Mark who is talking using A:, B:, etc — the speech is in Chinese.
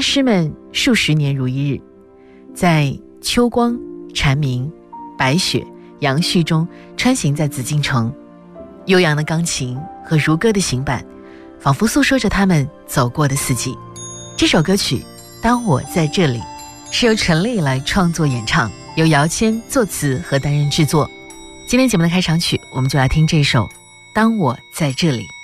A: 大师们数十年如一日，在秋光、蝉鸣、白雪、杨絮中穿行在紫禁城，悠扬的钢琴和如歌的行板仿佛诉说着他们走过的四季。这首歌曲《当我在这里》是由陈粒来创作演唱，由姚谦作词和担任制作。今天节目的开场曲，我们就来听这首《当我在这里》。